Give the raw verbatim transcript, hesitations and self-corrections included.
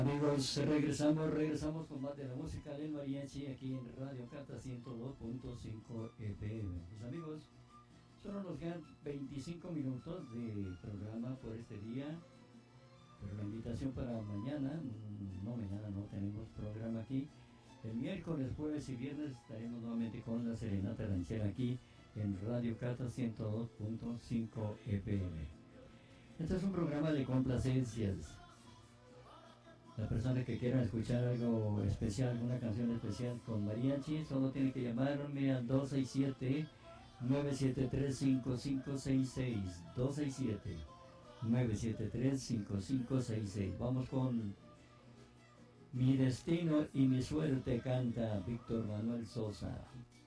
Amigos, regresamos, regresamos con más de la música del mariachi aquí en Radio Cata ciento dos punto cinco F M. Mis amigos, solo nos quedan veinticinco minutos de programa por este día, pero la invitación para mañana, no, mañana no tenemos programa aquí. El miércoles, jueves y viernes estaremos nuevamente con la Serenata Ranchera aquí en Radio Cata ciento dos punto cinco F M. Este es un programa de complacencias. La persona que quiera escuchar algo especial, una canción especial con mariachi, solo tiene que llamarme al dos seis siete, nueve siete tres, cinco cinco seis seis. dos seis siete, nueve siete tres, cinco cinco seis seis. Vamos con Mi destino y mi suerte, canta Víctor Manuel Sosa.